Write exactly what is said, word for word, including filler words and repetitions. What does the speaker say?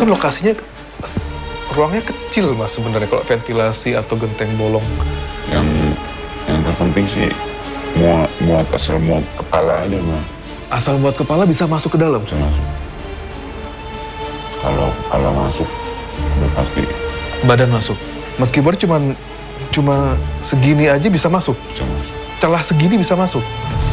kan lokasinya ruangnya kecil mas sebenarnya kalau ventilasi atau genteng bolong. Yang yang terpenting sih muat muat asal muat kepala aja mas. Asal muat kepala bisa masuk ke dalam? Bisa masuk. Kalau kepala masuk udah pasti. Badan masuk. Meskipun cuma cuma segini aja bisa masuk. Bisa masuk. Celah segini bisa masuk.